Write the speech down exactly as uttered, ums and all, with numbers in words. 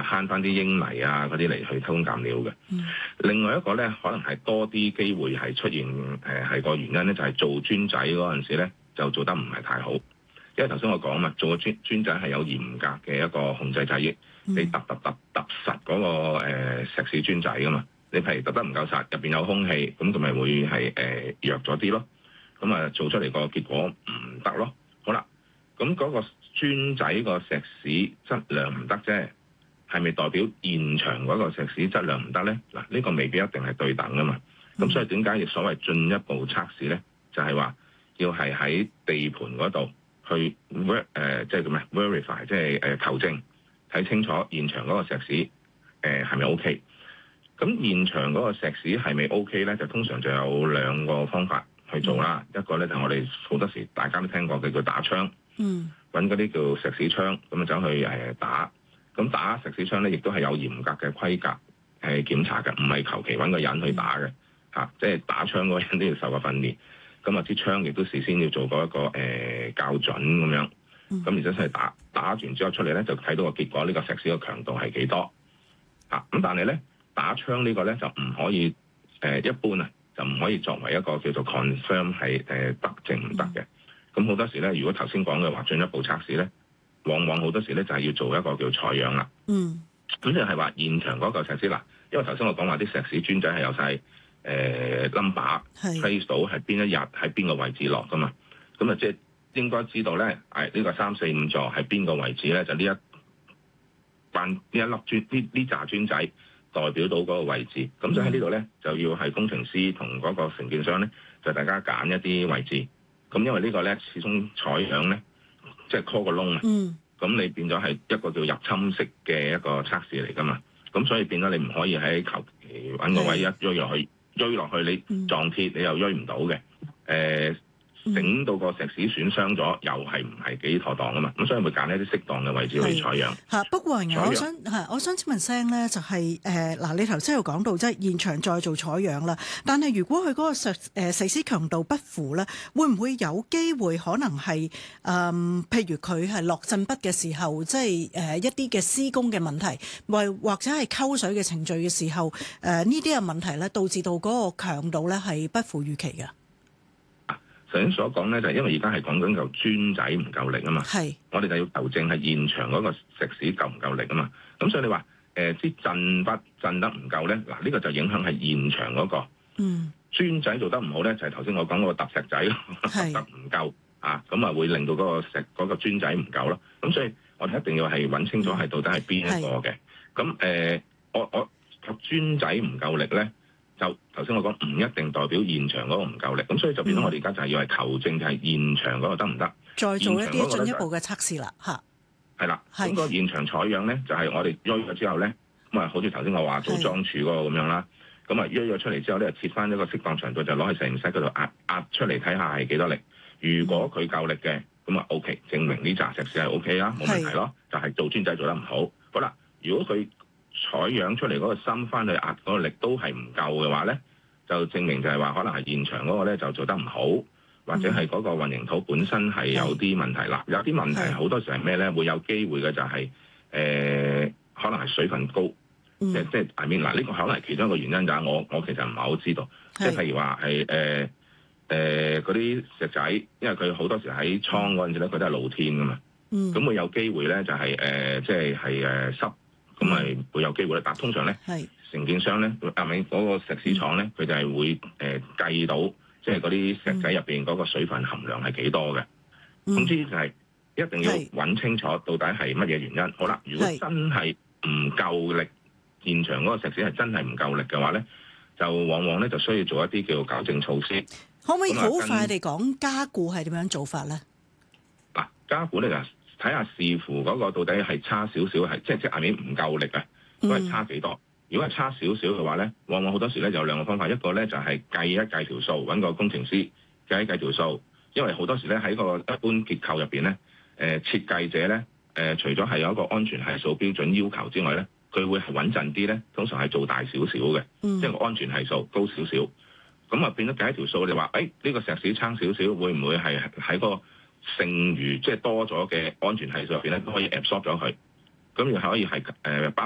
慳翻啲英泥啊嗰啲嚟去偷工減料嘅。 嗯、 另外一個咧，可能係多啲機會係出現誒係個原因咧，就係、是、做磚仔嗰陣時咧就做得唔係太好。因為頭先我講嘛，做個磚磚仔係有嚴格嘅一個控制制約，嗯、你揼揼揼揼實嗰、那個、呃、石屎磚仔噶嘛。你譬如揼得唔夠實，入邊有空氣，咁佢咪會係誒、呃、弱咗啲咯。咁啊做出嚟個結果唔得咯。好啦，咁嗰個磚仔個石屎質量唔得啫，係咪代表現場嗰個石屎質量唔得咧？嗱，呢個未必一定係對等噶嘛。咁、嗯、所以點解要所謂進一步測試咧？就係、是、話要係喺地盤嗰度去 ver 誒，即係叫咩 verify，即係誒求證，睇清楚現場嗰個石屎誒係咪 OK。咁現場嗰個石屎係咪 OK 咧？就通常就有兩個方法去做啦。嗯、一個咧就我哋好多時大家都聽過嘅叫打槍，嗯，揾嗰啲叫石屎槍，咁啊走去誒打。咁打石屎槍咧，亦都係有嚴格嘅規格係檢查嘅，唔係求其揾個人去打嘅嚇、嗯啊。即係打槍嗰個人都要受過訓練。咁啊支槍亦都事先要做過一個誒、呃、校準咁樣。咁然之後係打打完之後出嚟咧，就睇到個結果，呢、這個石屎嘅強度係幾多嚇？咁、啊、但係咧。打槍呢個咧就唔可以誒、呃、一般啊，就唔可以作為一個叫做 confirm 係誒得定唔得嘅。咁好多時咧，如果頭先講嘅話進一步測試咧，往往好多時咧就係、是、要做一個叫採樣啦。嗯。咁即係話現場嗰嚿石屎嗱，因為頭先我講話啲石屎磚仔係有晒誒 number trace 到係邊一日喺邊個位置落噶嘛。咁啊即係應該知道咧，係呢個三四五座係邊個位置咧？就呢一關呢一粒磚呢呢紮磚仔。代表到嗰個位置，咁所以喺呢度咧就要係工程師同嗰個承建商咧，就大家揀一啲位置。咁因為個呢個咧始終採樣咧，即係 call 個窿啊。嗯。咁你變咗係一個叫入侵式嘅一個測試嚟㗎嘛。咁所以變咗你唔可以喺求其揾個位一追落去，追落去你撞鐵你又追唔到嘅。誒、呃。整到個石屎損傷咗，又係唔係幾妥當啊嘛？咁所以會揀一啲適當嘅位置去採樣。 嚇，不過我想係樣我想請問聲咧，就係誒嗱，你頭先又講到即係現場再做採樣啦。但係如果佢嗰個石誒石屎強度不符咧，會唔會有機會可能係誒、呃？譬如佢係落震筆嘅時候，即係誒一啲嘅施工嘅問題，或或者係溝水嘅程序嘅時候，誒呢啲嘅問題咧，導致到嗰個強度咧係不符預期嘅。 頭先所講咧，就係、因為而家係講緊嚿磚仔唔夠力啊嘛，係是，我哋就要求證係現場嗰個石屎夠唔夠力啊嘛，咁所以你話誒啲震筆震得唔夠咧，嗱、這、呢個就影響係現場嗰、那個，嗯，磚仔做得唔好咧，就係頭先我講嗰個揼石仔揼唔是夠啊，咁啊會令到嗰個石嗰、那個磚仔唔夠咯，咁所以我哋一定要係揾清楚係到底係邊一個嘅，咁誒、呃、我我個磚仔唔夠力咧。就頭先我講唔一定代表現場嗰個唔夠力，咁所以就變咗我哋而家就係要係求證，就係現場嗰個得唔得？ 再做一啲進一步嘅測試啦，嚇。係啦， 咁個現場採樣咧，就係、是、我哋鋥咗之後咧，咁啊好似頭先我話做裝柱嗰個咁樣啦，咁啊鋥咗出嚟之後咧，切翻一個適當長度，就攞去實驗室嗰度壓壓出嚟睇下係幾多力。如果佢夠力嘅，咁啊 O K，證明呢紮石屎係 O K 啦，冇問題咯。就係、是、做磚仔做得唔好。好啦，如果佢採樣出嚟嗰個芯翻去壓嗰個力都係唔夠嘅話咧，就證明就係話可能係現場嗰個咧就做得唔好，或者係嗰個混凝土本身係有啲問題啦。嗯、有啲問題好多時係咩咧？會有機會嘅就係、是、誒、呃，可能係水分高，嗯、即即係 I mean 嗱，呢個可能係其中一個原因就係我我其實唔係好知道，是即係譬如話係誒誒嗰啲石仔，因為佢好多時喺倉嗰陣時咧，佢都係露天噶嘛，咁、嗯、會有機會咧就係、是、誒、呃、即係係誒濕。咁咪會有機會咧，但通常咧，承建商咧，係咪嗰個石屎廠咧，佢就係會誒、呃、計到，即係嗰啲石仔入邊嗰個水分含量係幾多嘅。嗯、總之就係一定要揾清楚到底係乜嘢原因。是好啦，如果真係唔夠力，現場嗰個石屎係真係唔夠力嘅話咧，就往往咧就需要做一啲叫做糾正措施。 可唔可以好快地講加固係點樣做法咧？ 嗱，加固咧就睇下視乎嗰個到底係差少少係，即係即係下面唔夠力啊，都係差幾多？嗯、如果係差少少嘅話咧，往往好多時咧就有兩個方法，一個咧就係計一計條數，揾個工程師計一計條數，因為好多時咧喺個一般結構入邊咧，誒、呃、設計者咧誒、呃、除咗係有一個安全係數標準要求之外咧，佢會係穩陣啲咧，通常係做大少少嘅，嗯、即係個安全係數高少少，咁啊變咗計一條數，你話誒呢個石屎差少少，會唔會係喺個剩餘即係多咗嘅安全係數入邊咧，都可以 absorb 咗佢，咁又可以係誒包